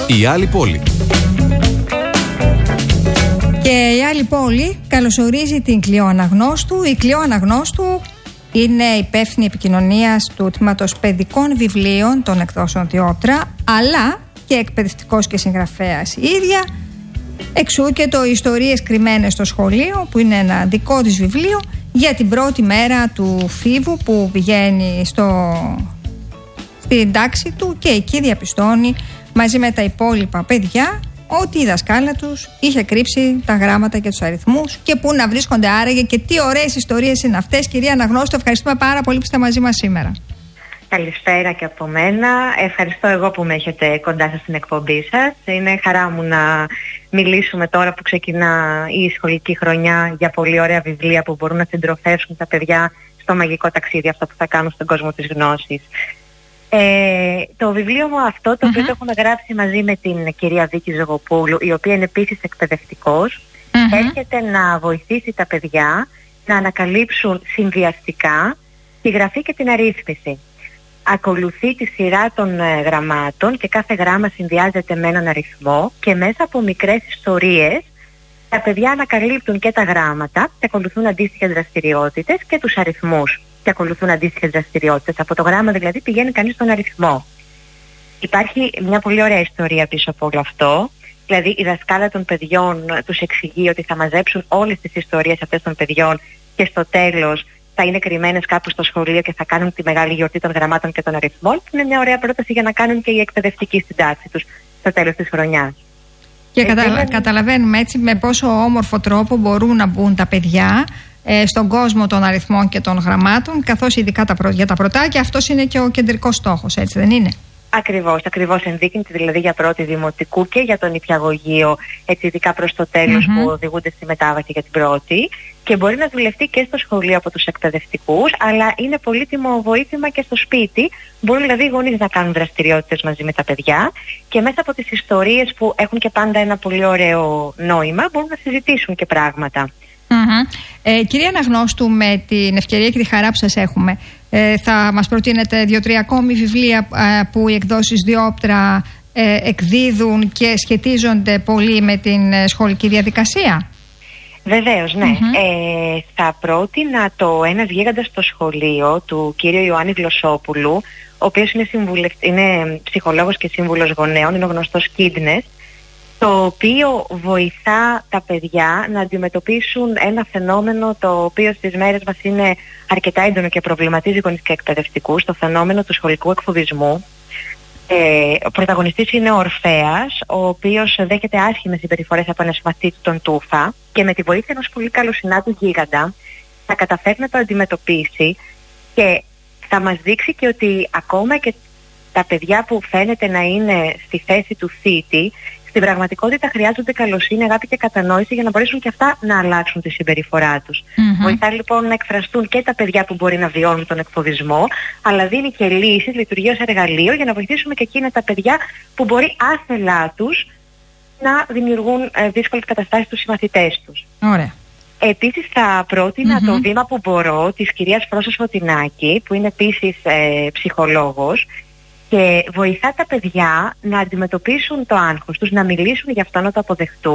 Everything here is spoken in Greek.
Η άλλη πόλη. Και η άλλη πόλη καλωσορίζει την Κλειό Αναγνώστου. Η Κλειό Αναγνώστου είναι υπεύθυνη επικοινωνίας του τμήματος παιδικών βιβλίων των εκδόσεων Διόπτρα, αλλά και εκπαιδευτικός και συγγραφέας η ίδια. Εξού και το «Ιστορίες κρυμμένες στο σχολείο», που είναι ένα δικό της βιβλίο για την πρώτη μέρα του Φίβου που πηγαίνει στην τάξη του, και εκεί διαπιστώνει μαζί με τα υπόλοιπα παιδιά ότι η δασκάλα τους είχε κρύψει τα γράμματα και τους αριθμούς και πού να βρίσκονται άραγε και τι ωραίες ιστορίες είναι αυτές. Κυρία Αναγνώστου, ευχαριστούμε πάρα πολύ που είστε μαζί μας σήμερα. Καλησπέρα και από μένα. Ευχαριστώ εγώ που με έχετε κοντά σας στην εκπομπή σας. Είναι χαρά μου να μιλήσουμε τώρα που ξεκινά η σχολική χρονιά για πολύ ωραία βιβλία που μπορούν να συντροφεύσουν τα παιδιά στο μαγικό ταξίδι αυτό που θα κάνουν στον κόσμο της γνώσης. Το βιβλίο μου αυτό, το οποίο το έχουμε γράψει μαζί με την κυρία Βίκη Ζογοπούλου, η οποία είναι επίσης εκπαιδευτικός, έρχεται να βοηθήσει τα παιδιά να ανακαλύψουν συνδυαστικά τη γραφή και την αρρύθμιση. Ακολουθεί τη σειρά των γραμμάτων και κάθε γράμμα συνδυάζεται με έναν αριθμό και μέσα από μικρές ιστορίες τα παιδιά ανακαλύπτουν και τα γράμματα και ακολουθούν αντίστοιχες δραστηριότητες και τους αριθμούς και ακολουθούν αντίστοιχες δραστηριότητες. Από το γράμμα δηλαδή πηγαίνει κανείς στον αριθμό. Υπάρχει μια πολύ ωραία ιστορία πίσω από όλο αυτό. Δηλαδή η δασκάλα των παιδιών τους εξηγεί ότι θα μαζέψουν όλες τις ιστορίες αυτές των παιδιών και στο τέλος θα είναι κρυμμένες κάπου στο σχολείο και θα κάνουν τη μεγάλη γιορτή των γραμμάτων και των αριθμών. Είναι μια ωραία πρόταση για να κάνουν και οι εκπαιδευτικοί στην τάξη τους στο τέλος της χρονιάς. Και καταλαβαίνουμε έτσι με πόσο όμορφο τρόπο μπορούν να μπουν τα παιδιά στον κόσμο των αριθμών και των γραμμάτων, καθώς ειδικά για τα πρωτάκια αυτός είναι και ο κεντρικός στόχος, έτσι δεν είναι? Ακριβώς ενδείκνυται δηλαδή για πρώτη δημοτικού και για τον νηπιαγωγείο, έτσι ειδικά προς το τέλος που οδηγούνται στη μετάβαση για την πρώτη, και μπορεί να δουλευτεί και στο σχολείο από τους εκπαιδευτικούς, αλλά είναι πολύτιμο βοήθημα και στο σπίτι. Μπορούν δηλαδή οι γονείς να κάνουν δραστηριότητες μαζί με τα παιδιά και μέσα από τις ιστορίες που έχουν και πάντα ένα πολύ ωραίο νόημα μπορούν να συζητήσουν και πράγματα. Κυρία Αναγνώστου, με την ευκαιρία και τη χαρά που σας έχουμε, θα μας προτείνετε 2-3 ακόμη βιβλία που οι εκδόσεις Διόπτρα εκδίδουν και σχετίζονται πολύ με την σχολική διαδικασία? Ψυχολόγος, ναι. Θα πρότεινα το «Ένας γίγαντας στο σχολείο» του κύριου Ιωάννη Γλωσσόπουλου, ο οποίος είναι ψυχολόγος και σύμβουλος γονέων, είναι ο γνωστός Kidness, το οποίο βοηθά τα παιδιά να αντιμετωπίσουν ένα φαινόμενο το οποίο στις μέρες μας είναι αρκετά έντονο και προβληματίζει γονείς και εκπαιδευτικούς, το φαινόμενο του σχολικού εκφοβισμού. Ο πρωταγωνιστής είναι ο Ορφέας, ο οποίος δέχεται άσχημες συμπεριφορές από ένα συμμαθητή του, τον Τούφα, και με τη βοήθεια ενός πολύ καλού συνάντου γίγαντα θα καταφέρει να το αντιμετωπίσει και θα μας δείξει και ότι ακόμα και τα παιδιά που φαίνεται να είναι στη θέση του θήτη, στην πραγματικότητα χρειάζονται καλοσύνη, αγάπη και κατανόηση για να μπορέσουν και αυτά να αλλάξουν τη συμπεριφορά τους. Βοηθάει λοιπόν να εκφραστούν και τα παιδιά που μπορεί να βιώνουν τον εκφοβισμό, αλλά δίνει και λύσεις, λειτουργεί ως εργαλείο για να βοηθήσουμε και εκείνα τα παιδιά που μπορεί άθελά τους να δημιουργούν δύσκολες καταστάσεις στους συμμαθητές τους. Ωραία. Επίσης θα πρότεινα το «Βήμα που μπορώ» της κυρίας Πρόσος Φωτεινάκη, που είναι επίσης ψυχολόγος, και βοηθά τα παιδιά να αντιμετωπίσουν το άγχος τους, να μιλήσουν γι' αυτό, να το αποδεχτούν.